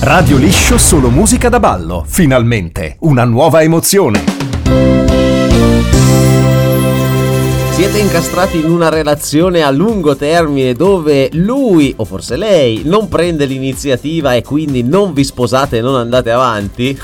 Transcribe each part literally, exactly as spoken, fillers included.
Radio Liscio, solo musica da ballo. Finalmente una nuova emozione. Siete incastrati in una relazione a lungo termine dove lui, o forse lei, non prende l'iniziativa e quindi non vi sposate e non andate avanti?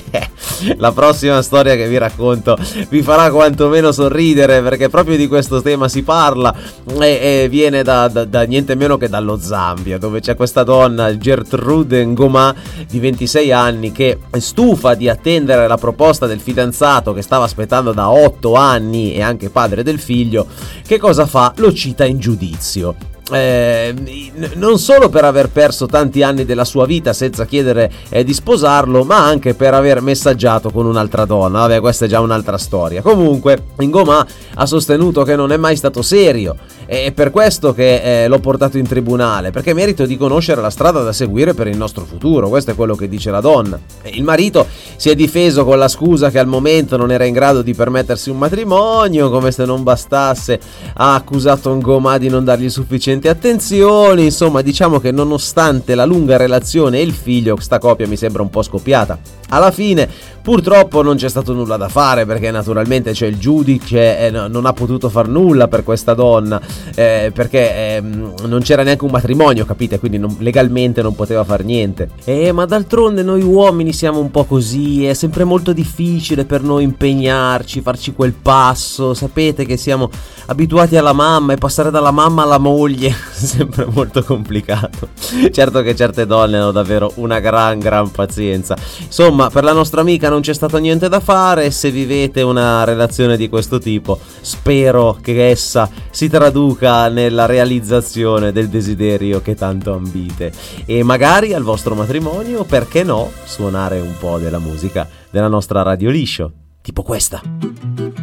La prossima storia che vi racconto vi farà quantomeno sorridere, perché proprio di questo tema si parla e, e viene da, da, da niente meno che dallo Zambia, dove c'è questa donna, Gertrude Ngoma, di ventisei anni, che è stufa di attendere la proposta del fidanzato che stava aspettando da otto anni e anche padre del figlio. Che cosa fa? Lo cita in giudizio. Eh, non solo per aver perso tanti anni della sua vita senza chiedere eh, di sposarlo, ma anche per aver messaggiato con un'altra donna. Vabbè, questa è già un'altra storia. Comunque Ngoma ha sostenuto che non è mai stato serio, e è per questo che eh, l'ho portato in tribunale, perché merito di conoscere la strada da seguire per il nostro futuro. Questo è quello che dice la donna. Il marito si è difeso con la scusa che al momento non era in grado di permettersi un matrimonio. Come se non bastasse, ha accusato Ngoma di non dargli sufficiente attenzioni. Insomma, diciamo che nonostante la lunga relazione e il figlio, sta coppia mi sembra un po' scoppiata. Alla fine purtroppo non c'è stato nulla da fare, perché naturalmente c'è il giudice e non ha potuto far nulla per questa donna, eh, perché eh, non c'era neanche un matrimonio, capite? Quindi non, legalmente non poteva far niente. Eh, ma d'altronde noi uomini siamo un po' così, è sempre molto difficile per noi impegnarci, farci quel passo. Sapete che siamo abituati alla mamma, e passare dalla mamma alla moglie è sempre molto complicato. Certo che certe donne hanno davvero una gran gran pazienza. Insomma, per la nostra amica non c'è stato niente da fare. Se vivete una relazione di questo tipo, spero che essa si traduca nella realizzazione del desiderio che tanto ambite, e magari al vostro matrimonio, perché no, suonare un po' della musica della nostra Radio Liscio, tipo questa.